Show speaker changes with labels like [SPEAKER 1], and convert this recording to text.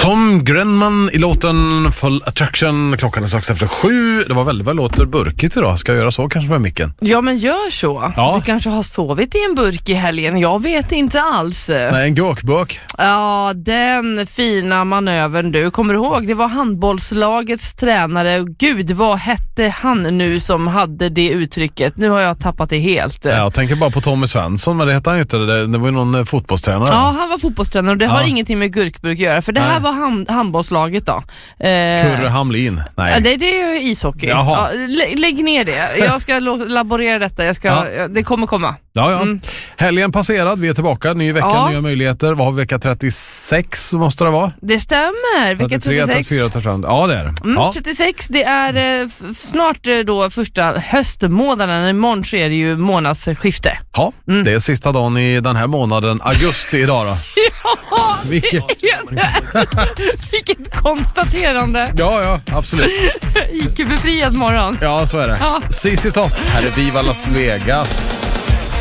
[SPEAKER 1] Tom Grenman i låten Full Attraction. Klockan är strax efter 7. Det var väldigt vad låter burkigt idag. Ska jag göra så kanske med micken?
[SPEAKER 2] Ja, men gör så.
[SPEAKER 1] Ja.
[SPEAKER 2] Du kanske har sovit i en burk i helgen. Jag vet inte alls.
[SPEAKER 1] Nej, en gurkburk.
[SPEAKER 2] Ja, den fina manövern du. Kommer du ihåg? Det var handbollslagets tränare. Gud, vad hette han nu som hade det uttrycket? Nu har jag tappat det helt.
[SPEAKER 1] Ja, jag tänker bara på Tommy Svensson, men det hette han ju inte. Det var ju någon fotbollstränare.
[SPEAKER 2] Ja, han var fotbollstränare och det har ingenting med gurkburk att göra. För det här var handbollslaget då.
[SPEAKER 1] Kurre Hamlin. Nej.
[SPEAKER 2] Ja, det är ishockey. Ja, lägg ner det. Jag ska laborera detta. Det kommer komma.
[SPEAKER 1] Ja. Helgen passerad, vi är tillbaka. Ny vecka, nya möjligheter. Vad har vi vecka 36 måste det vara?
[SPEAKER 2] Det stämmer. Vecka
[SPEAKER 1] 33, 34, 35. Ja, det är det.
[SPEAKER 2] 36, det är snart då första höstmånaden. Imorgon så är det ju månadsskifte.
[SPEAKER 1] Ja, det är sista dagen i den här månaden. Augusti idag då.
[SPEAKER 2] Ja, vilket konstaterande.
[SPEAKER 1] Ja, absolut.
[SPEAKER 2] IQ-befriad morgon.
[SPEAKER 1] Ja, så är det.
[SPEAKER 2] Ja.
[SPEAKER 1] ZZ Top, här är Viva Las Vegas.